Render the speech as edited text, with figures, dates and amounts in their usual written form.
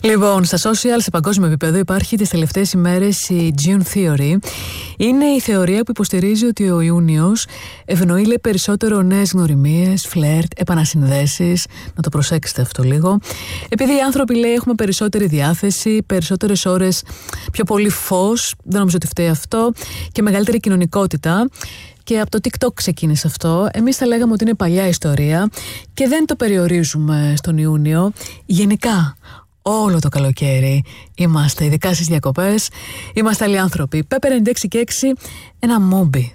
Λοιπόν, στα social, σε παγκόσμιο επίπεδο υπάρχει τις τελευταίες ημέρες η June Theory. Είναι η θεωρία που υποστηρίζει ότι ο Ιούνιος ευνοεί, λέει, περισσότερο νέες γνωριμίες, φλερτ, επανασυνδέσεις. Να το προσέξετε αυτό λίγο. Επειδή οι άνθρωποι, λέει, έχουμε περισσότερη διάθεση, περισσότερες ώρες, πιο πολύ φως, δεν νομίζω ότι φταίει αυτό, και μεγαλύτερη κοινωνικότητα. Και από το TikTok ξεκίνησε αυτό. Εμείς θα λέγαμε ότι είναι παλιά ιστορία και δεν το περιορίζουμε στον Ιούνιο. Γενικά, όλο το καλοκαίρι είμαστε, ειδικά στις διακοπές, είμαστε άλλοι άνθρωποι. Pepper 96 και 6, ένα μόμπι.